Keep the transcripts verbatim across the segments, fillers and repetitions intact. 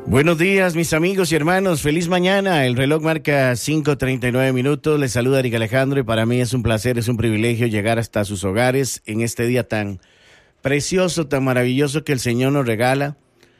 Buenos días, mis amigos y hermanos. Feliz mañana. El reloj marca cinco treinta y nueve minutos. Les saluda Eric Alejandro y para mí es un placer, es un privilegio llegar hasta sus hogares en este día tan precioso, tan maravilloso que el Señor nos regala.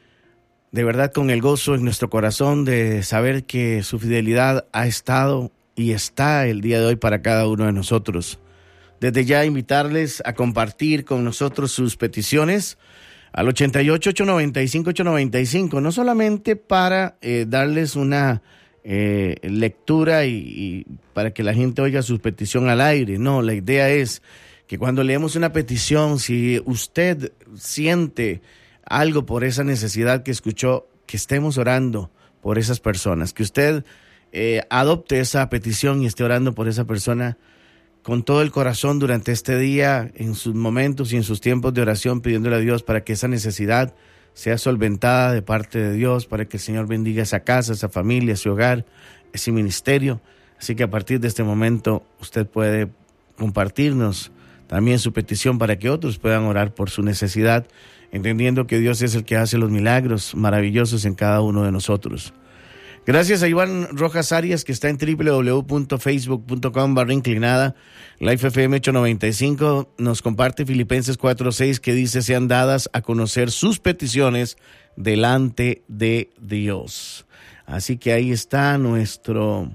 De verdad, con el gozo en nuestro corazón de saber que su fidelidad ha estado y está el día de hoy para cada uno de nosotros. Desde ya invitarles a compartir con nosotros sus peticiones al ochenta y ocho, ochocientos noventa y cinco, ochocientos noventa y cinco, no solamente para eh, darles una eh, lectura y, y para que la gente oiga su petición al aire. No, la idea es que cuando leemos una petición, si usted siente algo por esa necesidad que escuchó, que estemos orando por esas personas, que usted eh, adopte esa petición y esté orando por esa persona con todo el corazón durante este día, en sus momentos y en sus tiempos de oración, pidiéndole a Dios para que esa necesidad sea solventada de parte de Dios, para que el Señor bendiga esa casa, esa familia, ese hogar, ese ministerio. Así que a partir de este momento usted puede compartirnos también su petición para que otros puedan orar por su necesidad, entendiendo que Dios es el que hace los milagros maravillosos en cada uno de nosotros. Gracias a Iván Rojas Arias, que está en doble u doble u doble u punto facebook punto com barra inclinada, Life F M ochocientos noventa y cinco, nos comparte Filipenses cuatro seis, que dice: sean dadas a conocer sus peticiones delante de Dios. Así que ahí está nuestro,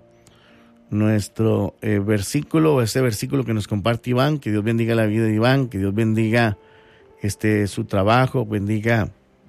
nuestro eh, versículo, ese versículo que nos comparte Iván. Que Dios bendiga la vida de Iván, que Dios bendiga este, su trabajo, bendiga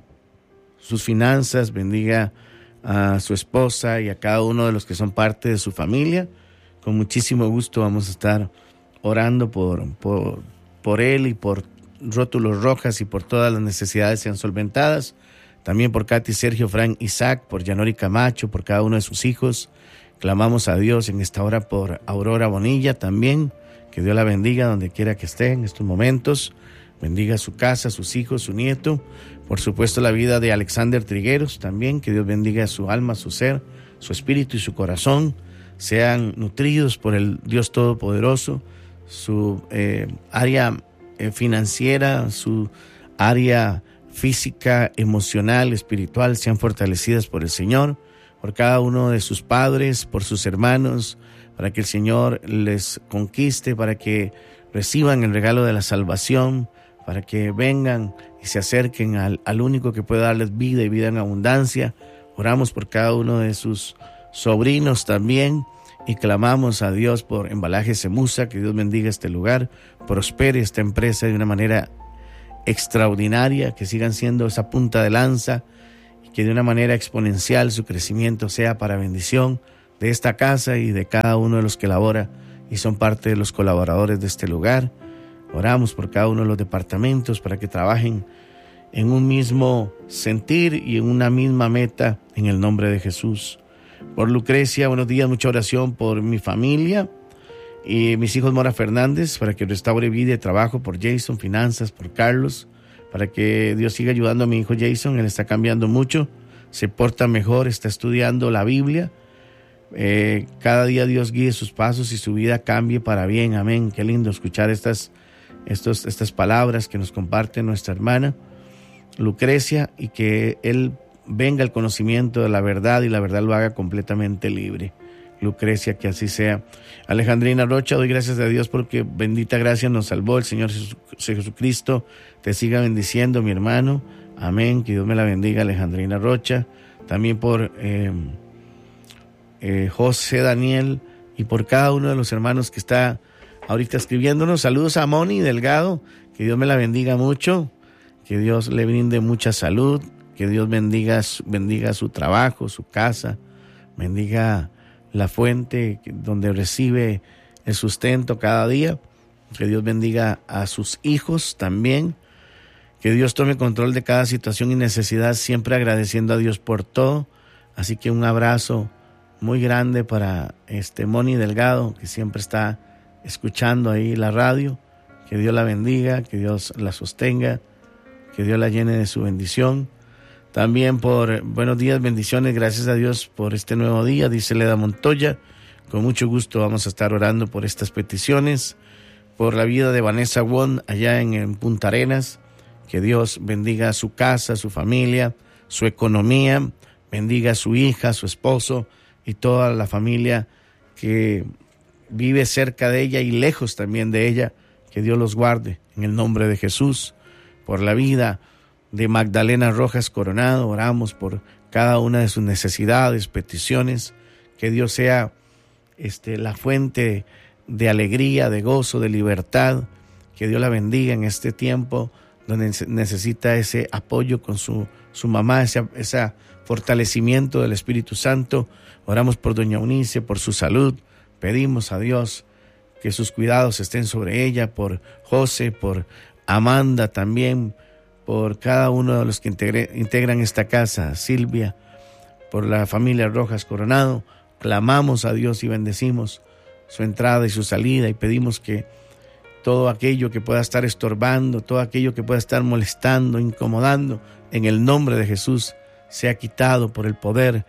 sus finanzas, bendiga a su esposa y a cada uno de los que son parte de su familia. Con muchísimo gusto vamos a estar orando por, por, por él y por Rótulos Rojas y por todas las necesidades sean solventadas. También por Katy, Sergio, Frank, Isaac, por Yanori Camacho, por cada uno de sus hijos. Clamamos a Dios en esta hora por Aurora Bonilla también. Que Dios la bendiga donde quiera que esté en estos momentos. Bendiga su casa, sus hijos, su nieto. Por supuesto, la vida de Alexander Trigueros también. Que Dios bendiga su alma, su ser, su espíritu y su corazón. Sean nutridos por el Dios Todopoderoso. Su eh, área eh, financiera, su área física, emocional, espiritual, sean fortalecidas por el Señor. Por cada uno de sus padres, por sus hermanos, para que el Señor les conquiste, para que reciban el regalo de la salvación, para que vengan y se acerquen al, al único que puede darles vida y vida en abundancia. Oramos por cada uno de sus sobrinos también y clamamos a Dios por Embalaje Semusa, que Dios bendiga este lugar, prospere esta empresa de una manera extraordinaria, que sigan siendo esa punta de lanza y que de una manera exponencial su crecimiento sea para bendición de esta casa y de cada uno de los que labora y son parte de los colaboradores de este lugar. Oramos por cada uno de los departamentos para que trabajen en un mismo sentir y en una misma meta en el nombre de Jesús. Por Lucrecia, buenos días, mucha oración por mi familia y mis hijos Mora Fernández, para que restaure vida y trabajo. Por Jason, finanzas, por Carlos, para que Dios siga ayudando a mi hijo Jason. Él está cambiando mucho, se porta mejor, está estudiando la Biblia. Eh, cada día Dios guíe sus pasos y su vida cambie para bien. Amén. Qué lindo escuchar estas Estos, estas palabras que nos comparte nuestra hermana Lucrecia, y que él venga al conocimiento de la verdad y la verdad lo haga completamente libre. Lucrecia, que así sea. Alejandrina Rocha, doy gracias a Dios porque bendita gracia nos salvó. El Señor Jesucristo te siga bendiciendo, mi hermano. Amén. Que Dios me la bendiga, Alejandrina Rocha. También por eh, eh, José Daniel y por cada uno de los hermanos que está ahorita escribiéndonos. Saludos a Moni Delgado, que Dios me la bendiga mucho, que Dios le brinde mucha salud, que Dios bendiga, bendiga su trabajo, su casa, bendiga la fuente donde recibe el sustento cada día, que Dios bendiga a sus hijos también, que Dios tome control de cada situación y necesidad, siempre agradeciendo a Dios por todo. Así que un abrazo muy grande para este Moni Delgado, que siempre está escuchando ahí la radio. Que Dios la bendiga, que Dios la sostenga, que Dios la llene de su bendición. También por buenos días, bendiciones, gracias a Dios por este nuevo día, dice Leda Montoya. Con mucho gusto vamos a estar orando por estas peticiones, por la vida de Vanessa Won allá en, en Punta Arenas. Que Dios bendiga su casa, su familia, su economía, bendiga a su hija, a su esposo y toda la familia que vive cerca de ella y lejos también de ella. Que Dios los guarde en el nombre de Jesús. Por la vida de Magdalena Rojas Coronado, oramos por cada una de sus necesidades, peticiones. Que Dios sea este, la fuente de alegría, de gozo, de libertad. Que Dios la bendiga en este tiempo donde necesita ese apoyo con su, su mamá, ese, ese fortalecimiento del Espíritu Santo. Oramos por doña Eunice, por su salud. Pedimos a Dios que sus cuidados estén sobre ella, por José, por Amanda también, por cada uno de los que integre, integran esta casa, Silvia, por la familia Rojas Coronado. Clamamos a Dios y bendecimos su entrada y su salida y pedimos que todo aquello que pueda estar estorbando, todo aquello que pueda estar molestando, incomodando, en el nombre de Jesús, sea quitado por el poder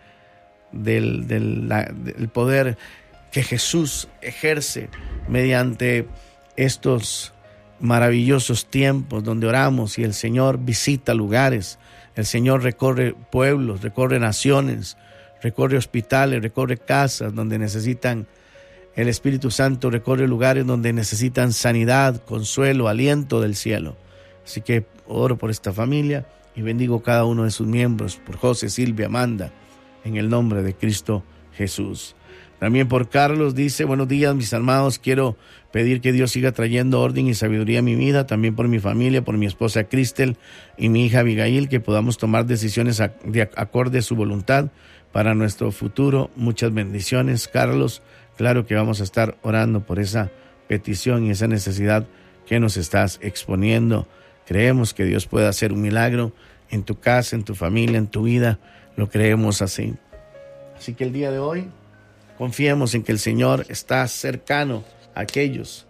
del, del, la, del poder que Jesús ejerce mediante estos maravillosos tiempos donde oramos y el Señor visita lugares, el Señor recorre pueblos, recorre naciones, recorre hospitales, recorre casas donde necesitan el Espíritu Santo, recorre lugares donde necesitan sanidad, consuelo, aliento del cielo. Así que oro por esta familia y bendigo cada uno de sus miembros, por José, Silvia, Amanda, en el nombre de Cristo Jesús. También por Carlos dice: buenos días mis amados, quiero pedir que Dios siga trayendo orden y sabiduría a mi vida, también por mi familia, por mi esposa Cristel y mi hija Abigail, que podamos tomar decisiones de acorde a su voluntad para nuestro futuro. Muchas bendiciones, Carlos. Claro que vamos a estar orando por esa petición y esa necesidad que nos estás exponiendo. Creemos que Dios puede hacer un milagro en tu casa, en tu familia, en tu vida. Lo creemos así. Así que el día de hoy confiemos en que el Señor está cercano a aquellos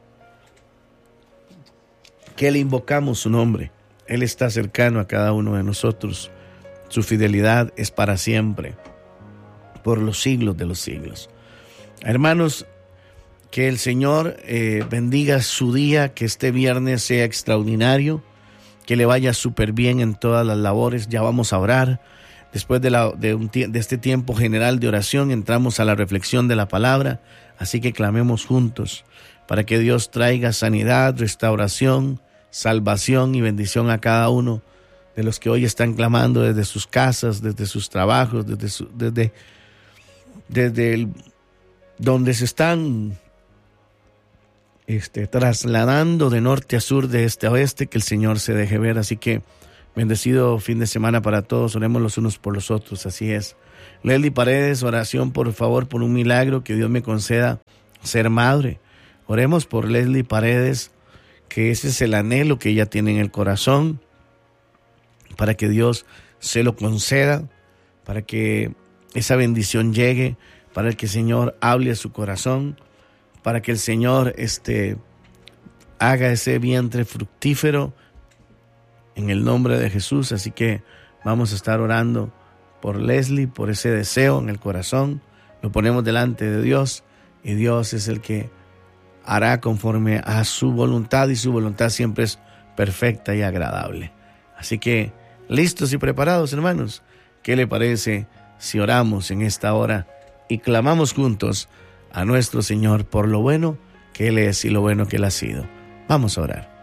que le invocamos su nombre. Él está cercano a cada uno de nosotros. Su fidelidad es para siempre, por los siglos de los siglos. Hermanos, que el Señor eh, bendiga su día, que este viernes sea extraordinario, que le vaya súper bien en todas las labores. Ya vamos a orar. Después de, la, de, un, de este tiempo general de oración, entramos a la reflexión de la palabra, así que clamemos juntos para que Dios traiga sanidad, restauración, salvación y bendición a cada uno de los que hoy están clamando desde sus casas, desde sus trabajos, desde, su, desde, desde el, donde se están este, trasladando de norte a sur, de este a oeste, que el Señor se deje ver. Así que bendecido fin de semana para todos. Oremos los unos por los otros. Así es. Leslie Paredes, oración por favor por un milagro, que Dios me conceda ser madre. Oremos por Leslie Paredes, que ese es el anhelo que ella tiene en el corazón, para que Dios se lo conceda, para que esa bendición llegue, para que el Señor hable a su corazón, para que el Señor este, haga ese vientre fructífero en el nombre de Jesús. Así que vamos a estar orando por Leslie, por ese deseo en el corazón. Lo ponemos delante de Dios y Dios es el que hará conforme a su voluntad, y su voluntad siempre es perfecta y agradable. Así que listos y preparados, hermanos. ¿Qué le parece si oramos en esta hora y clamamos juntos a nuestro Señor por lo bueno que Él es y lo bueno que Él ha sido? Vamos a orar.